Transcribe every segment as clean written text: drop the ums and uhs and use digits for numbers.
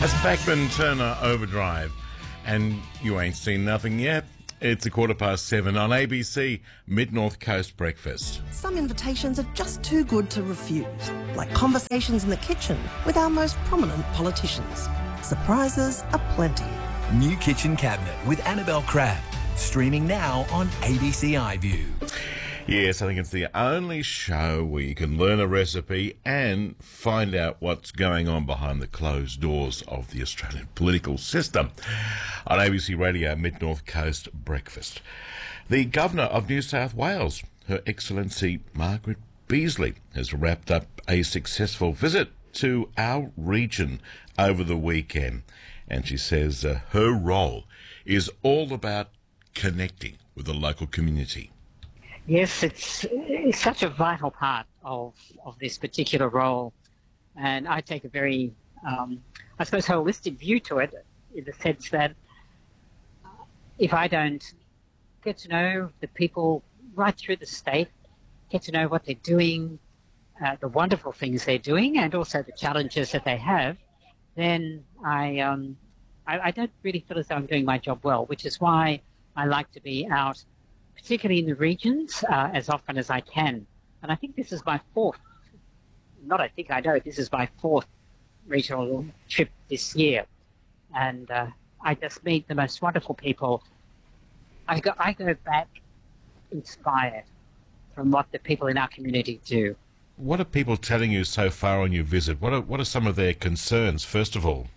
That's Bachman Turner Overdrive. And you ain't seen nothing yet. It's 7:15 on ABC Mid-North Coast Breakfast. Some invitations are just too good to refuse, like conversations in the kitchen with our most prominent politicians. Surprises aplenty. New Kitchen Cabinet with Annabelle Crabb. Streaming now on ABC iView. Yes, I think it's the only show where you can learn a recipe and find out what's going on behind the closed doors of the Australian political system. On ABC Radio Mid-North Coast Breakfast. The Governor of New South Wales, Her Excellency Margaret Beazley, has wrapped up a successful visit to our region over the weekend. And she says her role is all about connecting with the local community. Yes, it's such a vital part of this particular role. And I take a very, I suppose, holistic view to it, in the sense that if I don't get to know the people right through the state, get to know what they're doing, the wonderful things they're doing, and also the challenges that they have, then I don't really feel as though I'm doing my job well, which is why I like to be out, particularly in the regions, as often as I can. And I think this is my fourth, this is my fourth regional trip this year. And I just meet the most wonderful people. I go back inspired from what the people in our community do. What are people telling you so far on your visit? What are some of their concerns, first of all?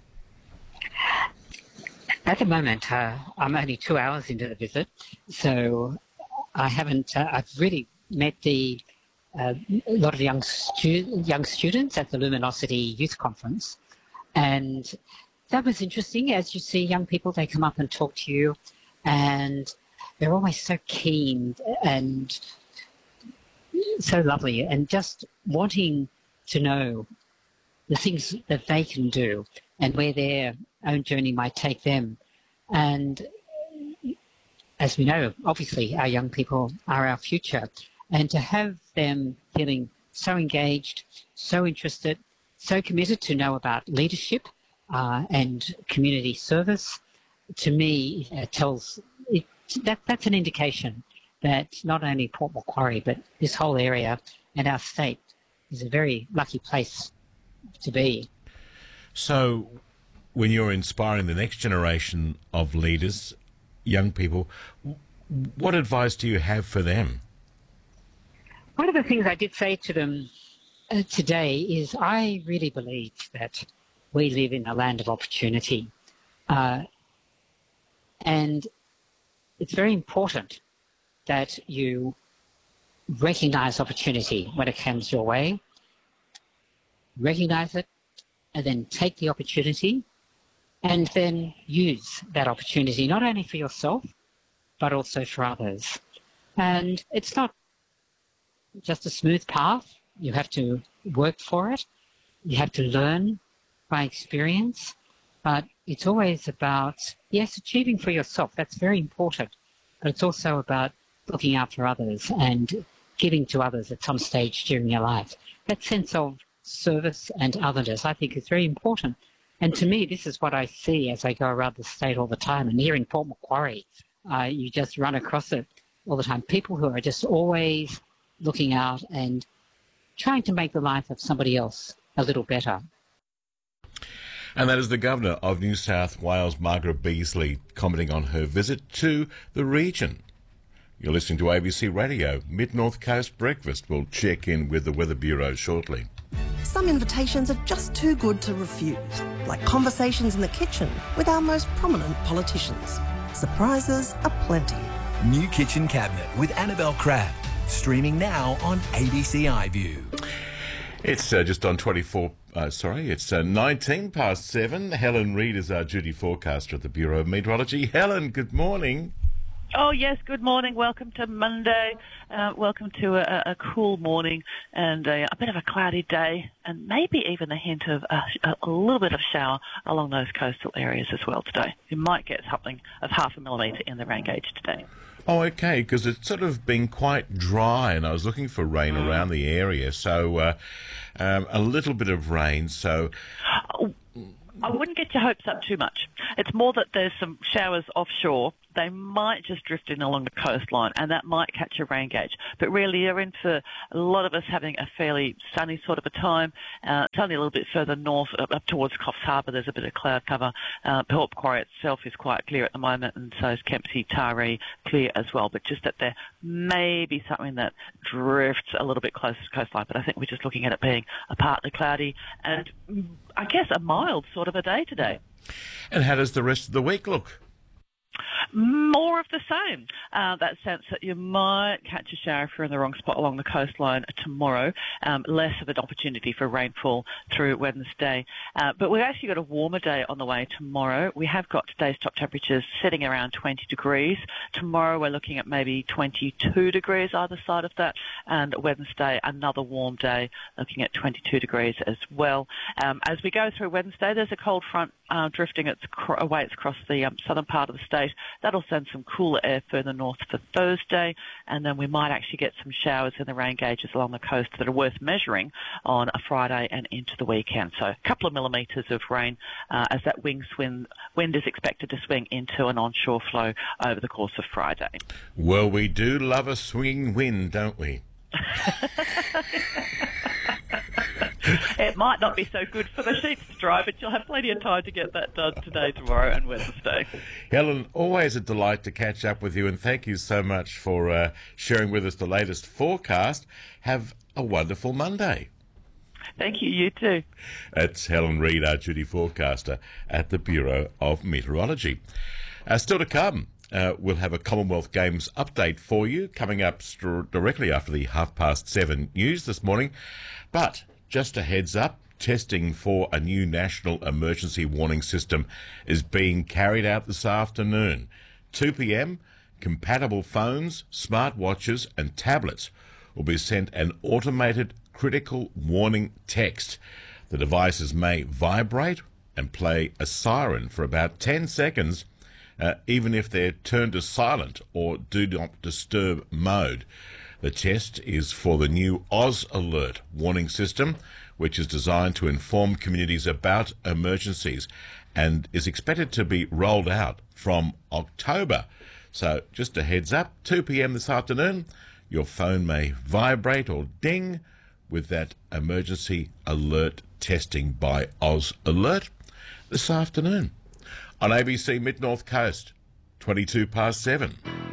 At the moment, I'm only 2 hours into the visit, so I haven't. I've really met a lot of young students at the Luminosity Youth Conference, and that was interesting. As you see young people, they come up and talk to you, and they're always so keen and so lovely, and just wanting to know the things that they can do and where their own journey might take them. And as we know, obviously our young people are our future, and to have them feeling so engaged, so interested, so committed to know about leadership and community service, to me that's an indication that not only Port Macquarie but this whole area and our state is a very lucky place to be. So when you're inspiring the next generation of leaders, young people, what advice do you have for them? One of the things I did say to them today is I really believe that we live in a land of opportunity. And it's very important that you recognize opportunity when it comes your way, recognize it, and then take the opportunity and then use that opportunity, not only for yourself, but also for others. And it's not just a smooth path. You have to work for it. You have to learn by experience. But it's always about, yes, achieving for yourself. That's very important. But it's also about looking after others and giving to others at some stage during your life. That sense of service and otherness, I think, is very important. And to me, this is what I see as I go around the state all the time. And here in Port Macquarie, you just run across it all the time. People who are just always looking out and trying to make the life of somebody else a little better. And that is the Governor of New South Wales, Margaret Beazley, commenting on her visit to the region. You're listening to ABC Radio, Mid-North Coast Breakfast. We'll check in with the Weather Bureau shortly. Some invitations are just too good to refuse, like conversations in the kitchen with our most prominent politicians. Surprises aplenty. New Kitchen Cabinet with Annabelle Crabb. Streaming now on ABC iView. It's just on 19 past 7. Helen Reid is our duty forecaster at the Bureau of Meteorology. Helen, good morning. Oh, yes, good morning. Welcome to Monday. Welcome to a cool morning and a bit of a cloudy day, and maybe even a hint of a little bit of shower along those coastal areas as well today. You might get something of 0.5 millimetre in the rain gauge today. Oh, okay, because it's sort of been quite dry, and I was looking for rain around the area, so a little bit of rain. So I wouldn't get your hopes up too much. It's more that there's some showers offshore. They might just drift in along the coastline, and that might catch a rain gauge. But really, you're in for a lot of us having a fairly sunny sort of a time. It's only a little bit further north, up towards Coffs Harbour, there's a bit of cloud cover. Port Quarry itself is quite clear at the moment, and so is Kempsey, Taree, clear as well. But just that there may be something that drifts a little bit closer to the coastline. But I think we're just looking at it being a partly cloudy and, I guess, a mild sort of a day today. And how does the rest of the week look? More of the same. That sense that you might catch a shower if you're in the wrong spot along the coastline tomorrow. Less of an opportunity for rainfall through Wednesday. But we've actually got a warmer day on the way tomorrow. We have got today's top temperatures sitting around 20 degrees. Tomorrow we're looking at maybe 22 degrees either side of that. And Wednesday, another warm day, looking at 22 degrees as well. As we go through Wednesday, there's a cold front drifting its across the southern part of the state. That'll send some cooler air further north for Thursday, and then we might actually get some showers in the rain gauges along the coast that are worth measuring on a Friday and into the weekend. So a couple of millimetres of rain as that wind is expected to swing into an onshore flow over the course of Friday. Well, we do love a swinging wind, don't we? It might not be so good for the sheep to dry, but you'll have plenty of time to get that done today, tomorrow and Wednesday. Helen, always a delight to catch up with you, and thank you so much for sharing with us the latest forecast. Have a wonderful Monday. Thank you, you too. That's Helen Reid, our duty forecaster at the Bureau of Meteorology. Still to come, we'll have a Commonwealth Games update for you coming up directly after the 7:30 news this morning. But just a heads up, testing for a new national emergency warning system is being carried out this afternoon. 2 p.m, compatible phones, smartwatches and tablets will be sent an automated critical warning text. The devices may vibrate and play a siren for about 10 seconds, even if they're turned to silent or do not disturb mode. The test is for the new Oz Alert warning system, which is designed to inform communities about emergencies and is expected to be rolled out from October. So just a heads up, 2 p.m. this afternoon, your phone may vibrate or ding with that emergency alert testing by Oz Alert this afternoon. On ABC Mid-North Coast, 7:22.